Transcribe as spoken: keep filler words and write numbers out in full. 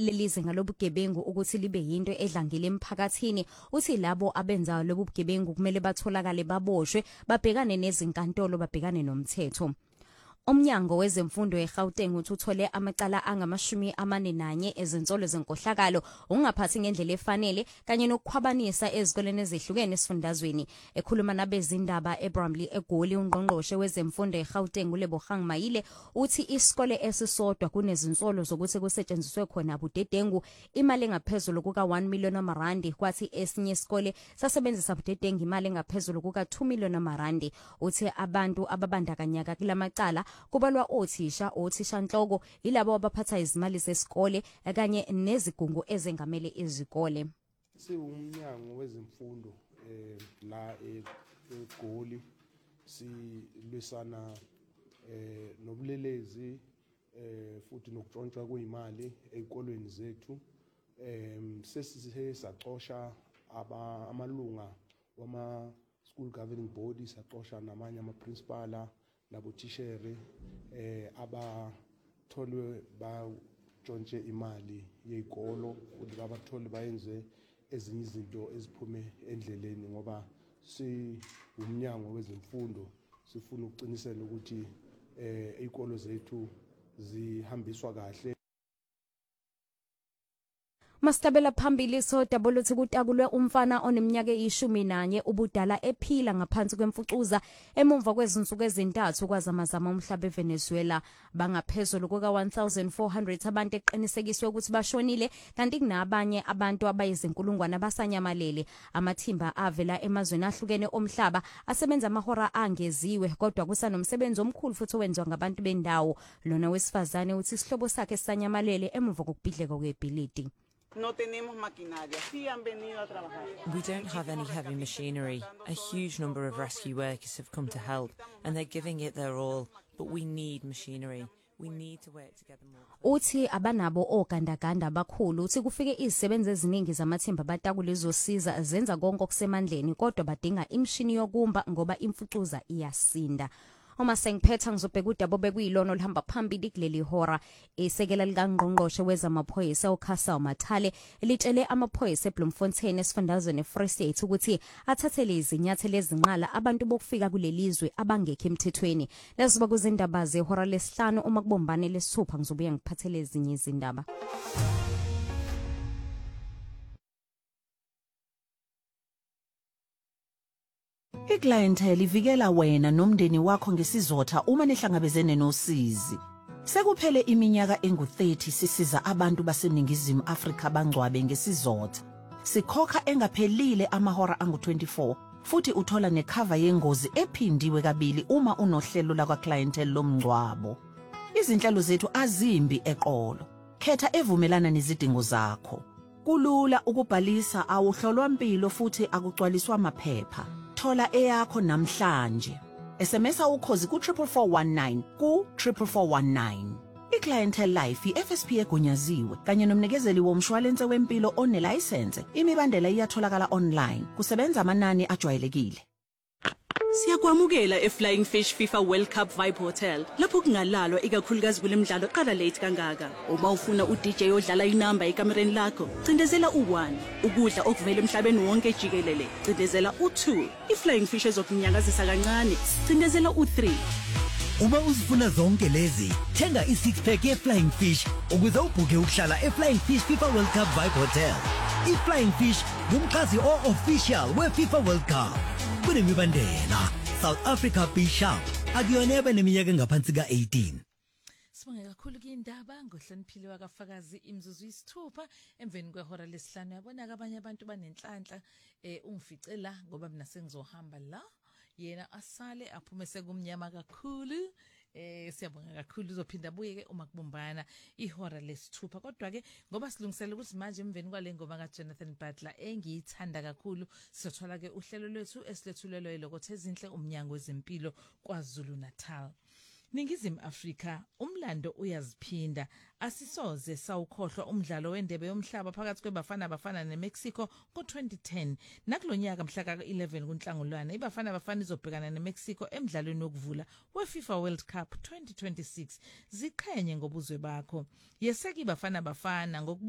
lelizinga lobugebengu ukuthi libe yinto edlangile emphakathini. Uthi labo abenza lobu bugebengu kumele batholakale baboshwe, babhekane nezinkantolo, babhekane nomthetho. Umnyango wezemfundo eGauteng uthi uthole amacala angamashumi amane nanye ezinsolo zenkohlakalo, ungaphathi ngendlela efanele kanye nokukhwabanisa ezikoleni ezihlukene esifundazweni. Ekhuluma nabezindaba eBramley eGoli, ungqongqoshe wezemfundo eGauteng uLebogang Mayile uthi isikole esisodwa kunezinsolo zokuthi kusetshenziswe khona budedengu imali engaphezulu kuka one million amarandi, kwathi esinye isikole sasebenzisa budedengu imali engaphezulu kuka two million amarandi. Uthi abantu ababandakanyeka kulamacala kubalwa othisha, othisha nhloko, ilabo abaphatha izimali zesikole kanye nezigungu ezengamele izikole. Siwumnyango wezemfundo eh la eGoli silwisana eh nobulelezi eh futhi nokutshontshwa kwezimali ezikolweni zethu. Em sesithe saxosha aba amalunga wama school governing body, saxosha namanye ama principal nabothishere eh abatholwe batshontshe imali yezikolo ukuthi babathole bayenze ezinye izinto eziphume endleleni, ngoba si umnyango wezemfundo sifuna ukuqinisela ukuthi eh izikolo zethu zihambiswa kahle. Mastabela phambili so daboluthi kutakulwe umfana oneminyaka eyishumi nanye ubudala ephila ngaphansi kwemfucuza emumva kwezinsuku ezintathu kwazamazama umhlaba eVenezuela. Bangaphezulu kuka one thousand four hundred abantu eqinisekiswe ukuthi bashonile, kanti kunabanye abantu abayizinkulungwane abasanyamalele. Amathimba avela emazweni ahlukene omhlaba asebenza amahora angeziwe, kodwa kusanomsebenzi omkhulu futhi owenziwa ngabantu bendawo. Lona wesifazane uthi isihlobo sakhe sanyamalele emumva kokubhidleka kwebhilidi. No tenemos maquinaria. Sí han venido a trabajar. We don't have any heavy machinery. A huge number of rescue workers have come to help, and they're giving it their all. But we need machinery. We need to work together more. Uthi abanabo ogandaganda abakhulu uthi kufike izisebenzi eziningi zamathimba batakule izosiza zenza konke okusemandleni, kodwa badinga imshini yokumba ngoba imfucuza iyasinda. Uma sengiphetha ngizobheka udaba bekuyilona olihamba phambili kuleli hora. Isekela likangqongqoshe wezamaphoyisa uKhasa Mathale elitshele amaphoyisa eBloemfontein esifundazweni eFree State ukuthi athathele izinyathelo ezinqala abantu bokufika kulelizwe abangekho emthethweni. Leziba kuzindaba zehora lesihlanu, uma kubombane lesithupha ngizobuya ngiphathele ezinye izindaba. Iclientele ivikela wena nomndeni wakho ngesizotha uma nihlangabezene nosizi. Sekuphele iminyaka engu thirty sisiza abantu baseningizimu Afrika bangcwabe ngesizotha. Sikhokha engaphelile amahora angu twenty-four futhi uthola necover yengozi ephindiwe kabili uma unohlelo la clientele lomngcwabo. Izinhlelo zethu azimbi eqolo. Khetha evumelana nezidingo zakho. Kulula ukubhalisa, awuhlolwa impilo futhi akugcwaliswa amaphepha. Thola eyakho namhlanje. S M S ukhozi ku four four one nine ku four four one nine. iClientele Life i-F S P egunyaziwe kanye nomnikezeli womshwalense wempilo onelicense. Imibandela iyatholakala online. Kusebenza amanani ajwayelekile. Siyakwamukela eFlying Fish FIFA World Cup Vibe Hotel. Lapho kungalalwa ikakhulukazi kulemidlalo qala late kangaka. Uma ufuna uD J odlala inamba ekamereni lakho, cindezela u one. Ukudla okuvela emhlabeni wonke jikelele, cindezela u two. iFlying Fish ezokunyakazisa kancane, cindezela u three. Uma uzifuna zonke lezi, thenga i-six pack ye-Flying Fish ukuze ubhuke ukuhlala e-Flying Fish FIFA World Cup Vibe Hotel. I-Flying Fish ngumchazi o-official we-FIFA World Cup. Kunemibandela South Africa Bishop akuyonebe neminyaka engaphansi ka eighteen. Sibonge kakhulu kindaba ngohloniphile wakafakazi imzuzu isithupha emveni kwehora lesihlanu. Yabona abanye abantu banenhlanhla eh ungifice la ngoba mina sengizohamba la, yena asale aphume sekumnyama kakhulu. Eh siyabonga kakhulu, uzophinda buyeke uma kubumbana ihora lesithupha. Kodwa ke ngoba silungisela ukuthi manje emveni kwale ngoma kaJonathan Butler engiyithanda kakhulu, sithola ke uhlelo lwethu esilethulelwe lokho ezinhle umnyango wezempilo kwaZulu Natal. Ningizimu Afrika umlando uyaziphinda. Asisoze sawukhohlwa umdlalo wendebe yomhlaba phakathi kwebafana bafana neMexico ngo twenty ten. Nakulonyaka mhla ka eleven kuNhlangulana ibafana bafana izobhekana neMexico emidlalweni wokuvula weFIFA World Cup twenty twenty-six. Ziqhenye ngobuzwe bakho. Yeseki bafana bafana ngoku